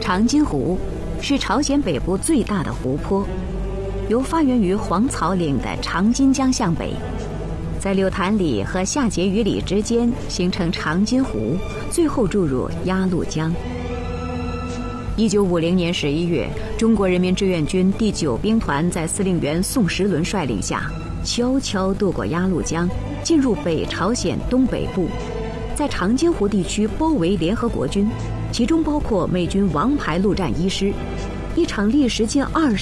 长津湖是朝鲜北部最大的湖泊，由发源于黄草岭的长津江向北，在柳潭里和下碣隅里之间形成长津湖，最后注入鸭绿江。1950年11月，中国人民志愿军第9兵团在司令员宋时轮率领下，悄悄渡过鸭绿江，进入北朝鲜东北部，在长津湖地区包围联合国军，其中包括美军王牌陆战一师。一场历时近20